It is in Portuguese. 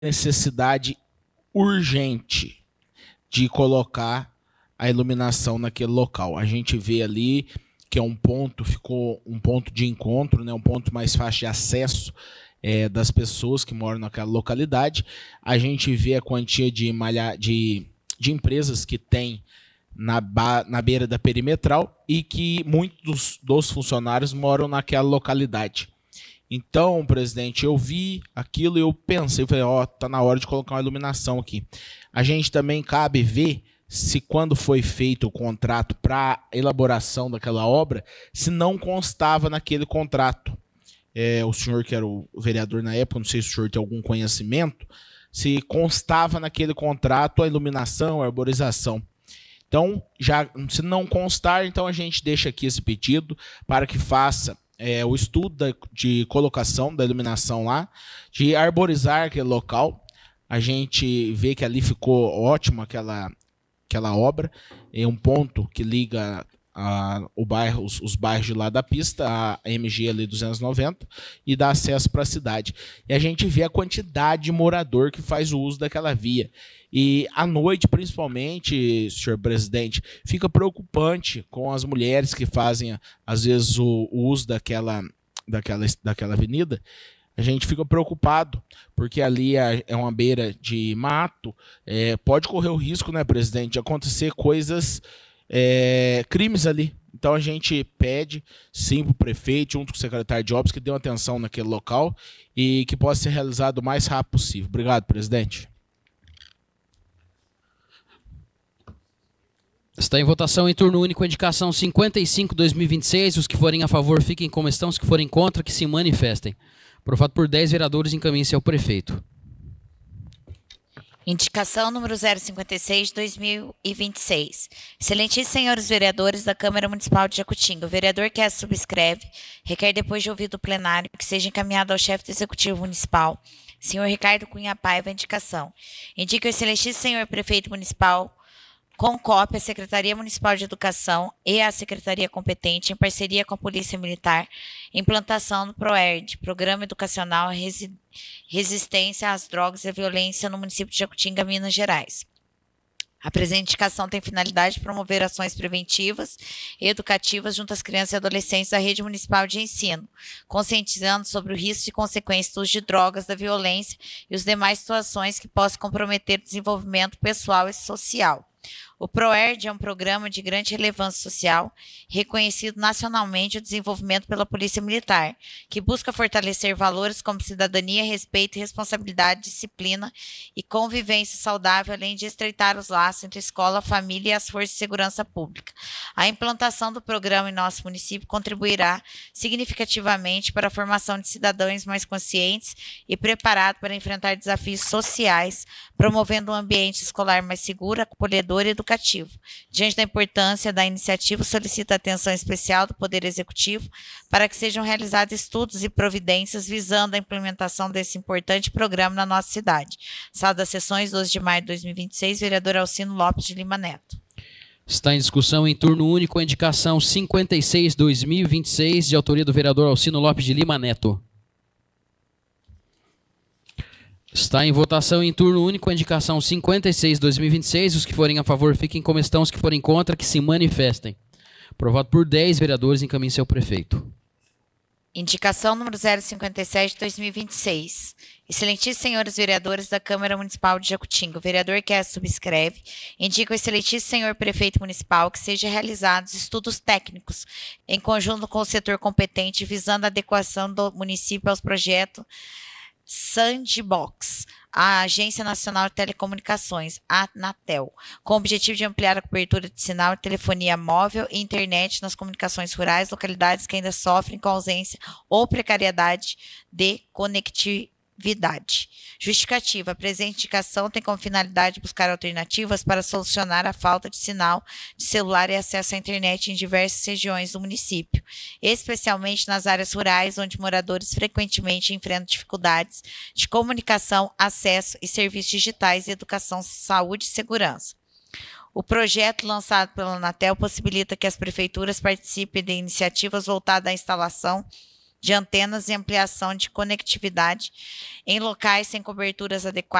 necessidade urgente de colocar a iluminação naquele local. A gente vê ali que é ficou um ponto de encontro, né, um ponto mais fácil de acesso das pessoas que moram naquela localidade. A gente vê a quantia de empresas que tem na beira da perimetral e que muitos dos funcionários moram naquela localidade. Então, presidente, eu vi aquilo e eu pensei, falei, tá na hora de colocar uma iluminação aqui. A gente também cabe ver se quando foi feito o contrato para elaboração daquela obra, se não constava naquele contrato. O senhor que era o vereador na época, não sei se o senhor tem algum conhecimento, se constava naquele contrato a iluminação, a arborização. Então, se não constar, então a gente deixa aqui esse pedido para que faça o estudo de colocação da iluminação lá, de arborizar aquele local. A gente vê que ali ficou ótimo aquela obra, é um ponto que liga os bairros de lá da pista, a MG ali 290, e dá acesso para a cidade. E a gente vê a quantidade de morador que faz o uso daquela via. E à noite, principalmente, senhor presidente, fica preocupante com as mulheres que fazem, às vezes, o uso daquela avenida. A gente fica preocupado, porque ali é uma beira de mato, pode correr o risco, né, presidente, de acontecer coisas, crimes ali. Então a gente pede, sim, para o prefeito, junto com o secretário de obras, que dê uma atenção naquele local e que possa ser realizado o mais rápido possível. Obrigado, presidente. Está em votação em turno único a indicação 55/2026. Os que forem a favor fiquem como estão, os que forem contra que se manifestem. Aprovado por 10 vereadores, encaminhe-se ao prefeito. Indicação número 056/2026. Excelentíssimos senhores vereadores da Câmara Municipal de Jacutinga, o vereador que essa subscreve requer, depois de ouvido o plenário, que seja encaminhado ao chefe do Executivo Municipal, senhor Ricardo Cunha Paiva, a indicação. Indica o excelentíssimo senhor prefeito municipal, com cópia, a Secretaria Municipal de Educação e a Secretaria competente, em parceria com a Polícia Militar, implantação do PROERD, Programa Educacional Resistência às Drogas e à Violência no município de Jacutinga, Minas Gerais. A presente indicação tem finalidade de promover ações preventivas e educativas junto às crianças e adolescentes da rede municipal de ensino, conscientizando sobre o risco e consequências do uso de drogas, da violência e as demais situações que possam comprometer o desenvolvimento pessoal e social. O PROERD é um programa de grande relevância social, reconhecido nacionalmente o desenvolvimento pela Polícia Militar, que busca fortalecer valores como cidadania, respeito, responsabilidade, disciplina e convivência saudável, além de estreitar os laços entre a escola, a família e as forças de segurança pública. A implantação do programa em nosso município contribuirá significativamente para a formação de cidadãos mais conscientes e preparados para enfrentar desafios sociais, promovendo um ambiente escolar mais seguro, acolhedor e educativo. Diante da importância da iniciativa, solicita atenção especial do Poder Executivo para que sejam realizados estudos e providências visando a implementação desse importante programa na nossa cidade. Sala das Sessões, 12 de maio de 2026, vereador Alcino Lopes de Lima Neto. Está em discussão em turno único a indicação 56/2026, de autoria do vereador Alcino Lopes de Lima Neto. Está em votação em turno único a indicação 56/2026. Os que forem a favor fiquem como estão, os que forem contra que se manifestem. Aprovado por 10 vereadores, encaminhe-se ao prefeito. Indicação número 057/2026. Excelentíssimos senhores vereadores da Câmara Municipal de Jacutinga, o vereador que a subscreve indica o excelentíssimo senhor prefeito municipal que sejam realizados estudos técnicos em conjunto com o setor competente visando a adequação do município aos projetos Sandbox, a Agência Nacional de Telecomunicações, a Anatel, com o objetivo de ampliar a cobertura de sinal de telefonia móvel e internet nas comunicações rurais, localidades que ainda sofrem com ausência ou precariedade de conectividade. Justificativa. A presente indicação tem como finalidade buscar alternativas para solucionar a falta de sinal de celular e acesso à internet em diversas regiões do município, especialmente nas áreas rurais, onde moradores frequentemente enfrentam dificuldades de comunicação, acesso e serviços digitais, educação, saúde e segurança. O projeto lançado pela Anatel possibilita que as prefeituras participem de iniciativas voltadas à instalação de antenas e ampliação de conectividade em locais sem coberturas adequadas